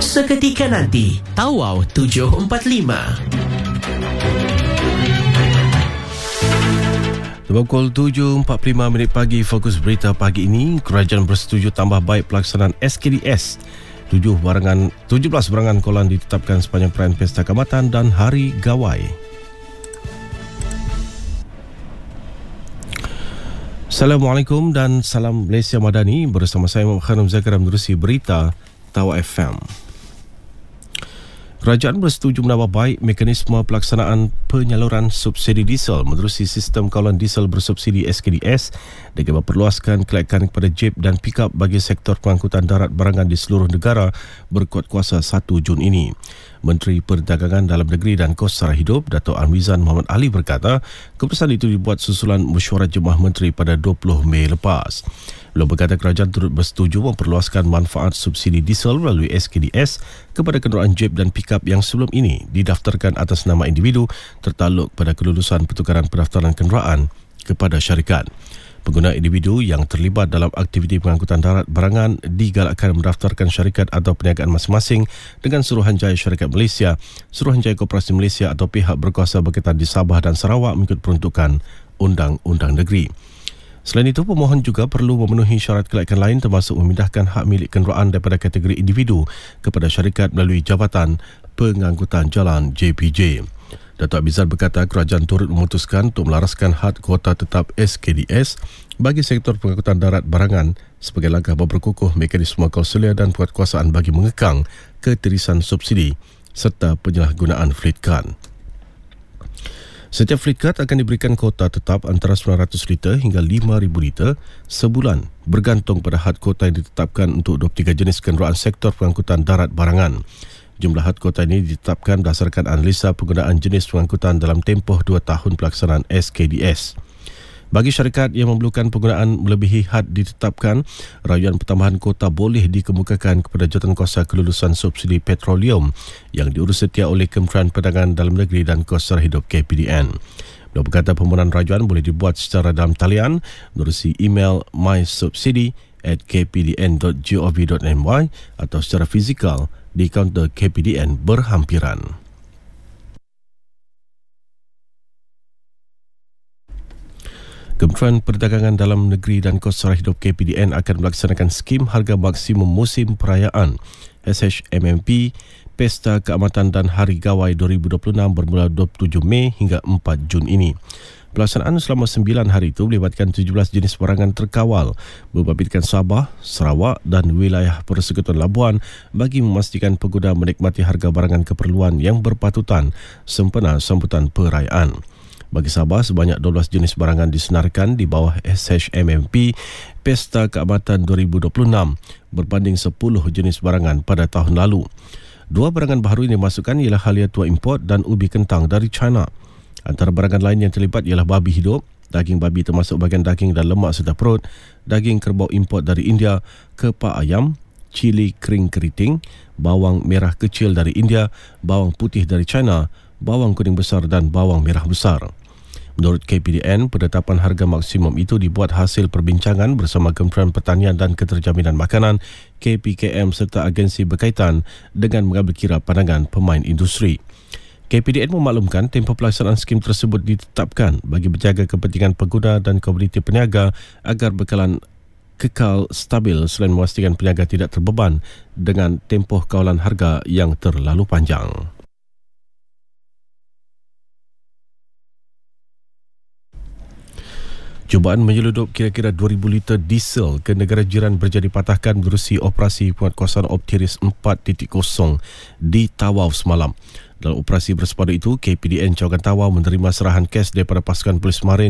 seketika nanti. Tawau 745. Pukul 7.45 pagi, fokus berita pagi ini. Kerajaan bersetuju tambah baik pelaksanaan SKDS. 17 barangan kolan ditetapkan sepanjang perayaan Pesta Kaamatan dan Hari Gawai. Assalamualaikum dan salam Malaysia Madani. Bersama saya Muhammad Khanum Zakaria menerusi berita Tawau FM. Kerajaan bersetuju menambah baik mekanisme pelaksanaan penyaluran subsidi diesel menerusi sistem kawalan diesel bersubsidi SKDS dengan memperluaskan kelayakan kepada jeep dan pikap bagi sektor pengangkutan darat barangan di seluruh negara berkuat kuasa 1 Jun ini. Menteri Perdagangan Dalam Negeri dan Kos Sara Hidup, Dato' Anwizan Muhammad Ali berkata, keputusan itu dibuat susulan mesyuarat Jemaah Menteri pada 20 Mei lepas. Beliau berkata kerajaan turut bersetuju memperluaskan manfaat subsidi diesel melalui SKDS kepada kenderaan jeep dan pikap yang sebelum ini didaftarkan atas nama individu tertakluk pada kelulusan pertukaran pendaftaran kenderaan kepada syarikat. Pengguna individu yang terlibat dalam aktiviti pengangkutan darat barangan digalakkan mendaftarkan syarikat atau perniagaan masing-masing dengan Suruhanjaya Syarikat Malaysia, Suruhanjaya Koperasi Malaysia atau pihak berkuasa berkaitan di Sabah dan Sarawak mengikut peruntukan Undang-Undang Negeri. Selain itu, pemohon juga perlu memenuhi syarat kelayakan lain termasuk memindahkan hak milik kenderaan daripada kategori individu kepada syarikat melalui Jabatan Pengangkutan Jalan JPJ. Dato' Abizar berkata kerajaan turut memutuskan untuk melaraskan had kuota tetap SKDS bagi sektor pengangkutan darat barangan sebagai langkah berkukuh mekanisme kauselia dan penguatkuasaan bagi mengekang ketirisan subsidi serta penyalahgunaan fleet card. Setiap fleet card akan diberikan kuota tetap antara 900 liter hingga 5,000 liter sebulan bergantung pada had kuota yang ditetapkan untuk 23 jenis kenderaan sektor pengangkutan darat barangan. Jumlah had kuota ini ditetapkan berdasarkan analisa penggunaan jenis pengangkutan dalam tempoh 2 tahun pelaksanaan SKDS. Bagi syarikat yang memerlukan penggunaan melebihi had ditetapkan, rayuan pertambahan kuota boleh dikemukakan kepada Jawatankuasa Kelulusan Subsidi Petroleum yang diurus setia oleh Kementerian Perdagangan Dalam Negeri dan Kos Sara Hidup KPDN. Beliau berkata permohonan rayuan boleh dibuat secara dalam talian menerusi email mysubsidi@kpdn.gov.my atau secara fizikal di kaunter KPDN berhampiran. Kementerian Perdagangan Dalam Negeri dan Kos Sara Hidup KPDN akan melaksanakan skim harga maksimum musim perayaan SHMMP Pesta Keamatan dan Hari Gawai 2026 bermula 27 Mei hingga 4 Jun ini. Pelaksanaan selama 9 hari itu melibatkan 17 jenis barangan terkawal berbabitkan Sabah, Sarawak dan wilayah Persekutuan Labuan bagi memastikan pengguna menikmati harga barangan keperluan yang berpatutan sempena sambutan perayaan. Bagi Sabah, sebanyak 12 jenis barangan disenarkan di bawah SHMMP Pesta Keamatan 2026 berbanding 10 jenis barangan pada tahun lalu. 2 barangan baru yang dimasukkan ialah halia tua import dan ubi kentang dari China. Antara barangan lain yang terlibat ialah babi hidup, daging babi termasuk bahagian daging dan lemak serta perut, daging kerbau import dari India, kepak ayam, cili kering keriting, bawang merah kecil dari India, bawang putih dari China, bawang kuning besar dan bawang merah besar. Menurut KPDN, penetapan harga maksimum itu dibuat hasil perbincangan bersama Kementerian Pertanian dan Keterjaminan Makanan, KPKM serta agensi berkaitan dengan mengambil kira pandangan pemain industri. KPDN memaklumkan tempoh pelaksanaan skim tersebut ditetapkan bagi menjaga kepentingan pengguna dan komuniti peniaga agar bekalan kekal stabil selain memastikan peniaga tidak terbeban dengan tempoh kawalan harga yang terlalu panjang. Cubaan menyeludup kira-kira 2,000 liter diesel ke negara jiran berjadi patahkan menerusi operasi penguatkuasaan Optiris 4.0 di Tawau semalam. Dalam operasi bersepadu itu, KPDN Cawangan Tawau menerima serahan kes daripada pasukan polis marin